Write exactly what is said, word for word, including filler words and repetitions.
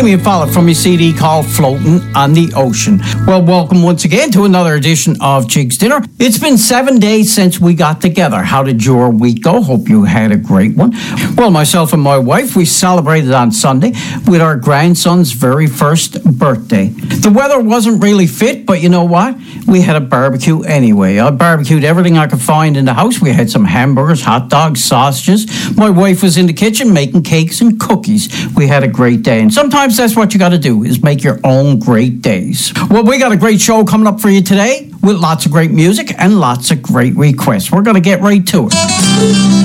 Damien Follett from his C D called Floating on the Ocean. Well, welcome once again to another edition of Jig's Dinner. It's been seven days since we got together. How did your week go? Hope you had a great one. Well, myself and my wife, we celebrated on Sunday with our grandson's very first birthday. The weather wasn't really fit, but you know what? We had a barbecue anyway. I barbecued everything I could find in the house. We had some hamburgers, hot dogs, sausages. My wife was in the kitchen making cakes and cookies. We had a great day. And sometimes that's what you got to do, is make your own great days. Well, we got a great show coming up for you today with lots of great music and lots of great requests. We're going to get right to it.